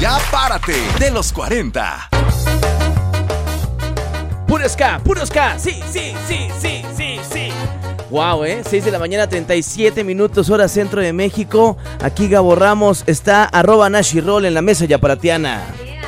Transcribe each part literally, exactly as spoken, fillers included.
Ya párate de los cuarenta. Puro ska, puro ska. Sí, sí, sí, sí, sí, sí. Wow, eh, seis de la mañana, treinta y siete minutos, hora centro de México. Aquí Gabo Ramos, está arroba Nashirol en la mesa yaparatiana.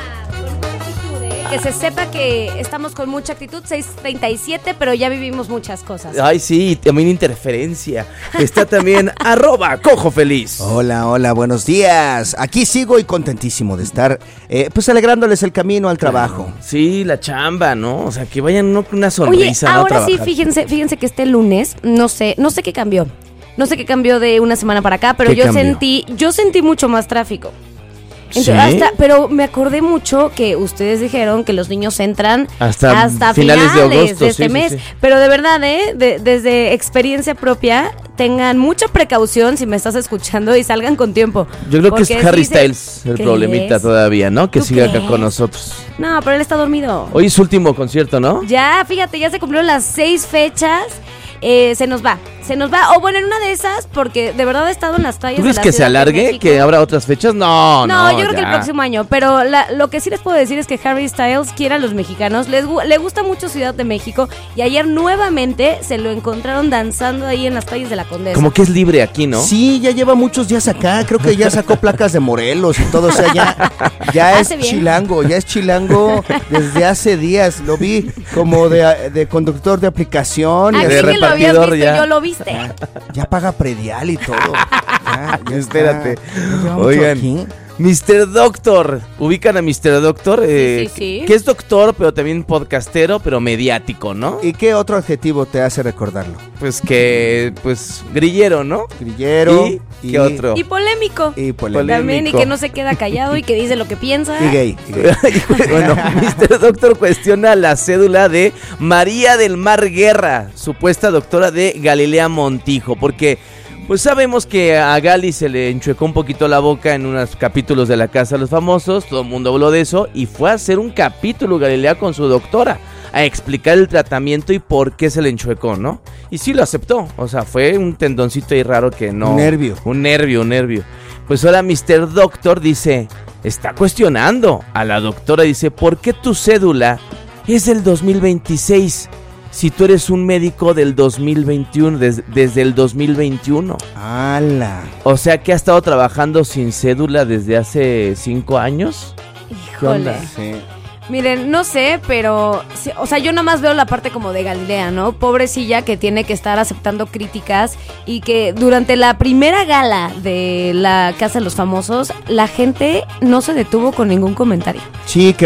Que se sepa que estamos con mucha actitud, seis treinta y siete, pero ya vivimos muchas cosas. Ay, sí, también interferencia. Está también arroba Cojo Feliz. Hola, hola, buenos días. Aquí sigo y contentísimo de estar, eh, pues alegrándoles el camino al trabajo. Sí, la chamba, ¿no? O sea, que vayan uno con una sonrisa. Oye, ¿no? ahora sí, fíjense, fíjense que este lunes, no sé, no sé qué cambió. No sé qué cambió de una semana para acá, pero yo cambió? sentí, yo sentí mucho más tráfico. Entonces, ¿Sí? hasta, pero me acordé mucho que ustedes dijeron que los niños entran hasta, hasta finales, finales de agosto de este sí, mes. Sí, sí. Pero de verdad, ¿eh? De, desde experiencia propia, tengan mucha precaución si me estás escuchando y salgan con tiempo. Yo creo que Porque es Harry sí se- Styles el ¿Crees? problemita todavía, ¿no? Que ¿Tú siga acá crees? con nosotros. No, pero él está dormido. Hoy es su último concierto, ¿no? Ya, fíjate, ya se cumplieron las seis fechas. Eh, se nos va, se nos va. O bueno, en una de esas, porque de verdad he estado en las tallas. ¿Tú de crees la que se Ciudad de alargue? México. ¿Que habrá otras fechas? No, no. No, yo creo que el ya. próximo año. Pero la- lo que sí les puedo decir es que Harry Styles quiere a los mexicanos. Les, gu- le gusta mucho Ciudad de México. Y ayer nuevamente se lo encontraron danzando ahí en las calles de la Condesa. Como que es libre aquí, ¿no? Sí, ya lleva muchos días acá, creo que ya sacó placas de Morelos y todo, o sea, ya, ya es Hace bien. chilango, ya es chilango desde hace días, lo vi como de, de conductor de aplicación, y Aquí de así, que lo habías repartidor visto, ya. yo lo viste. ya paga predial y todo. Ya, ya Espérate. está. Ya lleva mucho Oigan, aquí. mister Doctor. ¿Ubican a mister Doctor? Eh, sí, sí. Que es doctor, pero también podcastero, pero mediático, ¿no? ¿Y qué otro adjetivo te hace recordarlo? Pues que, pues, grillero, ¿no? Grillero. ¿Y qué otro? Y polémico. Y polémico. También, y Polémico. que no se queda callado y que dice lo que piensa. Y gay. y gay. Bueno, mister Doctor cuestiona la cédula de María del Mar Guerra, supuesta doctora de Galilea Montijo, porque pues sabemos que a Gali se le enchuecó un poquito la boca en unos capítulos de La Casa de los Famosos, todo el mundo habló de eso, y fue a hacer un capítulo Galilea con su doctora, a explicar el tratamiento y por qué se le enchuecó, ¿no? Y sí lo aceptó, o sea, fue un tendoncito ahí raro que no... Un nervio. Un nervio, un nervio. Pues ahora mister Doctor dice, está cuestionando a la doctora, dice, ¿por qué tu cédula es del dos mil veintiséis si tú eres un médico del dos mil veintiuno, des- desde el dos mil veintiuno? ¡Hala! O sea que ha estado trabajando sin cédula desde hace cinco años. ¿Qué onda? Híjole. Sí. Miren, no sé, pero, sí, o sea, yo nomás veo la parte como de Galilea, ¿no? Pobrecilla que tiene que estar aceptando críticas y que durante la primera gala de la Casa de los Famosos, la gente no se detuvo con ningún comentario. Sí, que